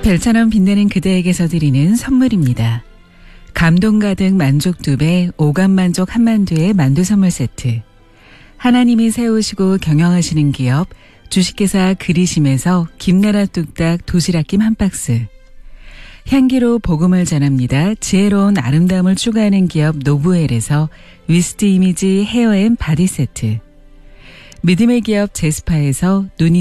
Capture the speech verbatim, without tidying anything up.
별처럼 빛나는 그대에게서 드리는 선물입니다. 감동 가득 만족 두 배, 오감 만족 한만두의 만두 선물 세트. 하나님이 세우시고 경영하시는 기업 주식회사 그리심에서 김나라 뚝딱 도시락김 한 박스. 향기로 복음을 전합니다. 지혜로운 아름다움을 추구하는 기업 노브웰에서 위스트 이미지 헤어 앤 바디 세트. 믿음의 기업 제스파에서 눈이